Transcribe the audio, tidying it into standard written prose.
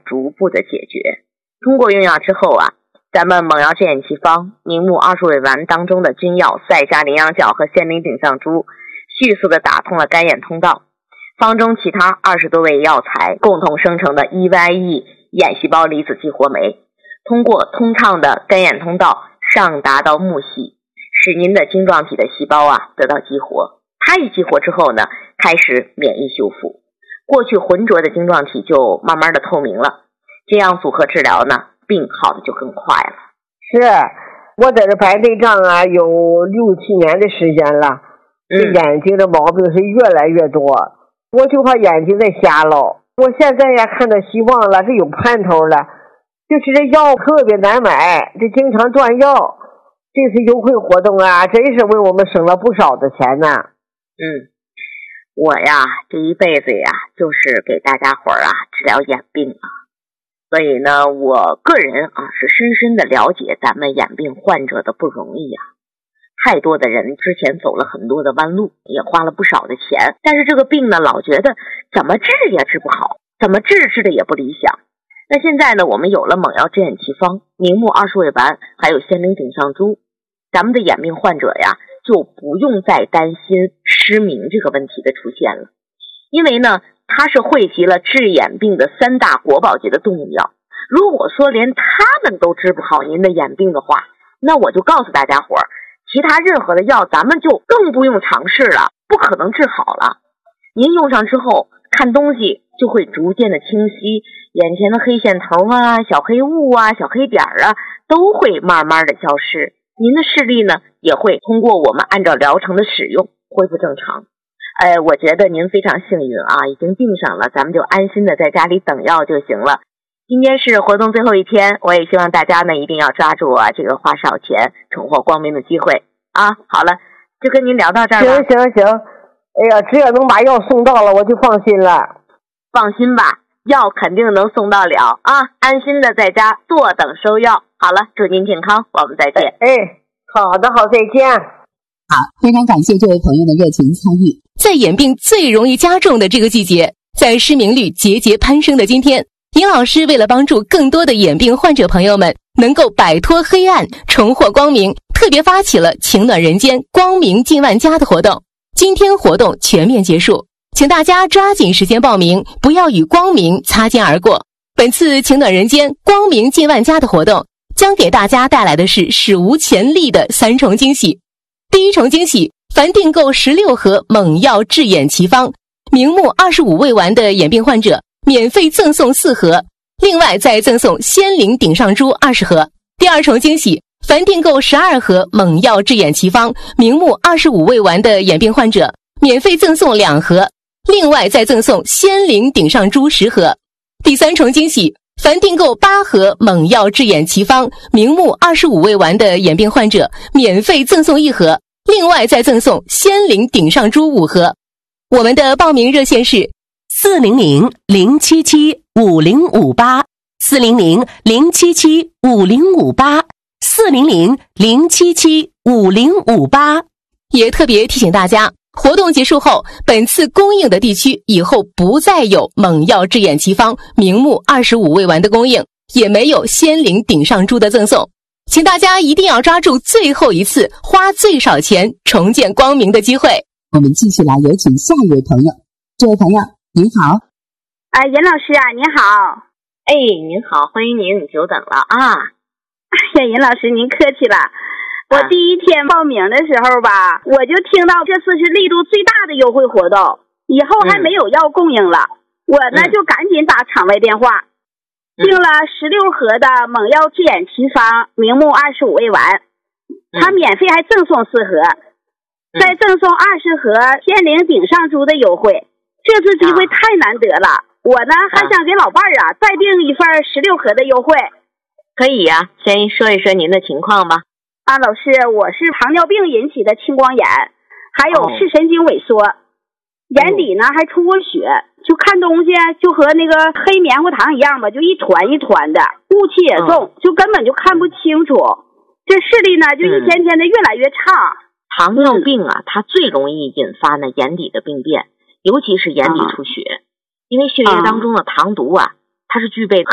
逐步的解决。通过用药之后啊，咱们猛药制眼奇方明目20味丸当中的君药赛迦羚羊角和仙灵顶上珠迅速的打通了干眼通道，方中其他20多味药材共同生成的 EYE 眼细胞离子激活酶，通过通畅的干眼通道上达到目细，使您的晶状体的细胞啊得到激活。它一激活之后呢，开始免疫修复，过去浑浊的晶状体就慢慢的透明了。这样组合治疗呢，病好的就更快了。 是，我在这排队仗啊，有6、7年的时间了。这眼睛的毛病是越来越多，我就怕眼睛再瞎了。我现在呀看到希望了，是有盼头了，就是这药特别难买，这经常断药。这次优惠活动啊，真是为我们省了不少的钱呢。 我呀这一辈子呀就是给大家伙啊治疗眼病啊，所以呢我个人啊是深深的了解咱们眼病患者的不容易啊。太多的人之前走了很多的弯路，也花了不少的钱，但是这个病呢老觉得怎么治也治不好，怎么治的也不理想。那现在呢我们有了猛药制眼奇方明目20味丸还有仙灵顶上珠，咱们的眼病患者呀就不用再担心失明这个问题的出现了。因为呢它是汇集了治眼病的3大国宝级的动物药，如果说连他们都治不好您的眼病的话，那我就告诉大家伙其他任何的药咱们就更不用尝试了，不可能治好了。您用上之后看东西就会逐渐的清晰，眼前的黑线头啊、小黑雾啊、小黑点啊都会慢慢的消失，您的视力呢也会通过我们按照疗程的使用恢复正常。我觉得您非常幸运啊，已经病上了，咱们就安心的在家里等药就行了。今天是活动最后一天，我也希望大家呢一定要抓住这个花少钱重获光明的机会啊。好了，就跟您聊到这儿吧。 行，哎呀，只要能把药送到了我就放心了。 放心吧，药肯定能送到了啊，安心的在家坐等收药。好了，祝您健康，我们再见。 好的，再见。 好，非常感谢这位朋友的热情参与。 在眼病最容易加重的这个季节，在失明率节节攀升的今天，尹老师为了帮助更多的眼病患者朋友们能够摆脱黑暗重获光明，特别发起了情暖人间光明近万家的活动。今天活动全面结束，请大家抓紧时间报名，不要与光明擦肩而过。本次情暖人间光明近万家的活动将给大家带来的是史无前例的3重惊喜。第一重惊喜，凡订购16盒猛药治眼奇方明目25味丸的眼病患者免费赠送4盒，另外再赠送仙灵顶上珠20盒。第二重惊喜，凡订购12盒猛药治眼奇方明目25味丸的眼病患者免费赠送2盒，另外再赠送仙灵顶上珠10盒。第三重惊喜，凡订购8盒猛药治眼奇方明目25味丸的眼病患者免费赠送1盒，另外再赠送仙灵顶上珠5盒。我们的报名热线是 400-077-5058 400-077-5058 400-077-5058。 也特别提醒大家，活动结束后，本次供应的地区以后不再有猛药治眼奇方明目25味丸的供应，也没有仙灵顶上珠的赠送，请大家一定要抓住最后一次花最少钱重见光明的机会。 我们继续来有请下一位朋友。这位朋友您好。 严老师啊，您好。 您好，欢迎您，久等了啊。 严老师您客气了。我第一天报名的时候吧，我就听到这次是力度最大的优惠活动，以后还没有药供应了，我呢就赶紧打场外电话，订了16盒的猛药治眼奇方明目25味丸，他免费还赠送4盒，再赠送20盒仙灵顶上珠的优惠，这次机会太难得了，我呢还想给老伴儿再订一份16盒的优惠。 可以呀，先说一说您的情况吧。 老师，我是糖尿病引起的青光眼，还有视神经萎缩，眼底呢还出过血，就看东西就和那个黑棉花糖一样吧，就一团一团的，雾气也重，就根本就看不清楚，这视力呢就一天天的越来越差。 糖尿病它最容易引发呢眼底的病变，尤其是眼底出血，因为血液当中的糖毒它是具备可